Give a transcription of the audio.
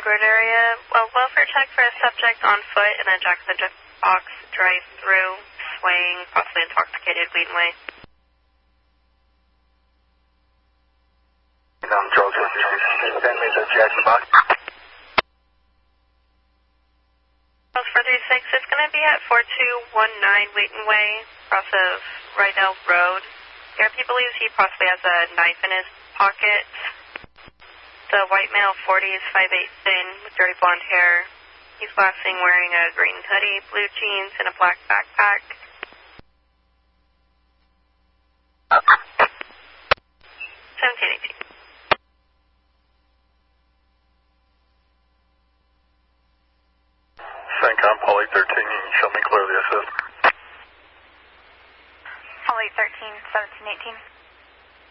Road area. Welfare check for a subject on foot in a Jack in the Box drive-through, swaying, possibly intoxicated, Wheaton Way. Charles, can you send me to Jack in the Box? Charles 436, it's going to be at 4219 Wheaton Way, across of Rydell Road. Therapy believes he possibly has a knife in his pocket. The white male, 40s, 5'8", thin, with dirty blonde hair. He's last seen wearing a green hoodie, blue jeans, and a black backpack. 1718. CENTCOM, Poly 13, you can show me clearly assist. Poly 13, 1718.